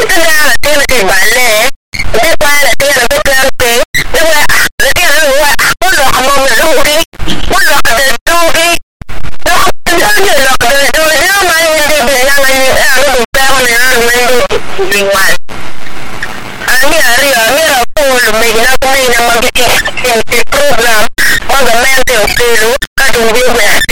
la tiene que valer. Después la tiene que plantear. Después la tiene que jugar. Uno como me lo que. Uno que te toque. No, yo lo que te toque. Yo no me voy a pegar a mi perro ni nada. Igual. Arriba, mira, me queda con ella, porque el programa, obviamente, pero